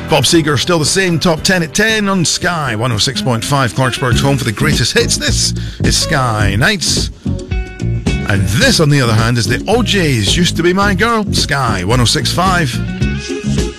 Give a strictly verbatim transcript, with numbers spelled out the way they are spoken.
Bob Seger still the same, top ten at ten on Sky one oh six point five, Clarksburg's home for the greatest hits. This is Sky Nights. And this, on the other hand, is the O J's Used to Be My Girl, Sky one oh six point five.